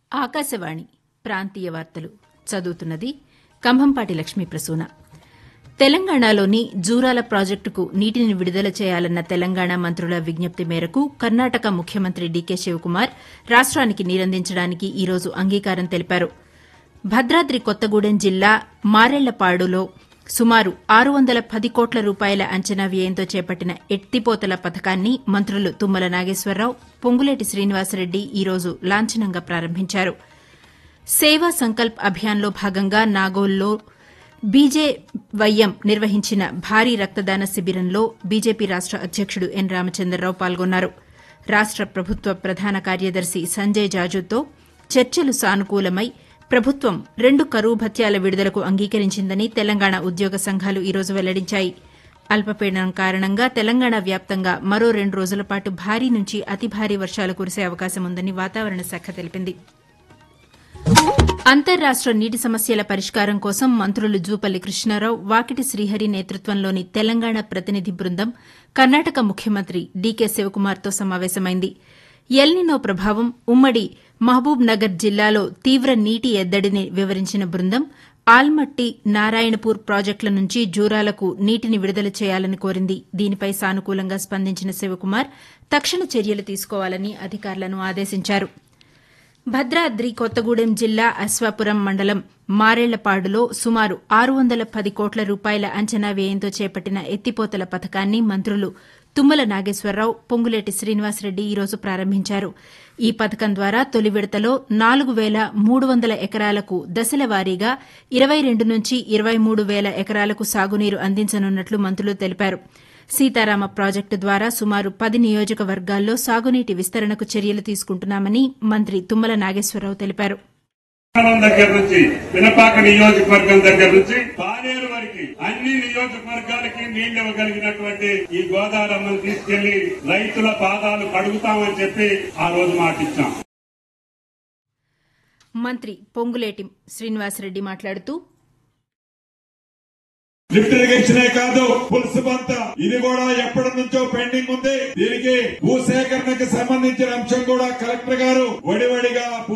ఆకాశవాణి ప్రాంతీయ వార్తలు చదువుతున్నది కంభంపాటి లక్ష్మీ ప్రసూన. తెలంగాణలోని జూరాల ప్రాజెక్టుకు నీటిని విడుదల చేయాలన్న తెలంగాణ మంత్రుల విజ్ఞప్తి మేరకు కర్ణాటక ముఖ్యమంత్రి డీకే శివకుమార్ రాష్ట్రానికి నీరందించడానికి ఈ రోజు అంగీకారం తెలిపారు. భద్రాద్రి కొత్తగూడెం జిల్లా మారెళ్లపాడులో సుమారు 610 కోట్ల రూపాయల అంచనా వ్యయంతో చేపట్టిన ఎత్తిపోతల పథకాన్ని మంత్రులు తుమ్మల నాగేశ్వరరావు, పొంగులేటి శ్రీనివాసరెడ్డి ఈ రోజు లాంఛనంగా ప్రారంభించారు. సేవా సంకల్ప్ అభియాన్లో భాగంగా నాగోల్లో బీజేవైఎం నిర్వహించిన భారీ రక్తదాన శిబిరంలో బీజేపీ రాష్ట అధ్యకుడు ఎన్ రామచంద్రరావు పాల్గొన్నారు. రాష్ట ప్రభుత్వ ప్రధాన కార్యదర్శి సంజయ్ జాజుతో చర్చలు సానుకూలమై ప్రభుత్వం 2 కరువు భత్యాల విడుదలకు అంగీకరించిందని తెలంగాణ ఉద్యోగ సంఘాలు ఈ రోజు వెల్లడించాయి. అల్పపీడనం కారణంగా తెలంగాణ వ్యాప్తంగా మరో 2 రోజుల పాటు భారీ నుంచి అతి భారీ వర్షాలు కురిసే అవకాశం ఉందని వాతావరణ శాఖ తెలిపింది. అంతర్రాష్ట నీటి సమస్యల పరిష్కారం కోసం మంత్రులు జూపల్లి కృష్ణారావు, వాకిటి శ్రీహరి నేతృత్వంలోని తెలంగాణ ప్రతినిధి బృందం కర్ణాటక ముఖ్యమంత్రి డీకే శివకుమార్తో సమావేశమైంది. ఎల్నినో ప్రభావం ఉమ్మడి మహబూబ్ నగర్ జిల్లాలో తీవ్ర నీటి ఎద్దడిని వివరించిన బృందం ఆల్మట్టి, నారాయణపూర్ ప్రాజెక్టుల నుంచి జూరాలకు నీటిని విడుదల చేయాలని కోరింది. దీనిపై సానుకూలంగా స్పందించిన శివకుమార్ తక్షణ చర్యలు తీసుకోవాలని అధికారులను ఆదేశించారు. భద్రాద్రి కొత్తగూడెం జిల్లా అశ్వాపురం మండలం మారెళ్లపాడులో సుమారు 610 కోట్ల రూపాయల అంచనా వ్యయంతో చేపట్టిన ఎత్తిపోతల పథకాన్ని మంత్రులు తుమ్మల నాగేశ్వరరావు, పొంగులేటి శ్రీనివాసరెడ్డి ఈ రోజు ప్రారంభించారు. ఈ పథకం ద్వారా తొలి విడతలో 4,300 ఎకరాలకు దశల వారీగా 22 నుంచి 23,000 ఎకరాలకు సాగునీరు అందించనున్నట్లు మంత్రులు తెలిపారు. సీతారామ ప్రాజెక్టు ద్వారా సుమారు 10 నియోజకవర్గాల్లో సాగునీటి విస్తరణకు చర్యలు తీసుకుంటున్నామని మంత్రి తుమ్మల నాగేశ్వరరావు తెలిపారు. దగ్గర నుంచి పినపాక నియోజకవర్గం దగ్గర నుంచి పాలేరు వరకు అన్ని నియోజకవర్గాలకి నీళ్లు ఇవ్వగలిగినటువంటి ఈ గోదావరమ్మను తీసుకెళ్లి రైతుల పాదాలు కడుగుతామని చెప్పి ఆ రోజు మాటిచ్చాం. మంత్రి పొంగులేటి శ్రీనివాసరెడ్డి మాట్లాడుతూ, లిఫ్ట్ ఇరిగేషనే కాదు, పులుసు బంత ఇది కూడా ఎప్పటి నుంచో పెండింగ్ ఉంది. దీనికి భూసేకరణకు సంబంధించిన అంశం కూడా కలెక్టర్ గారు వడివడిగా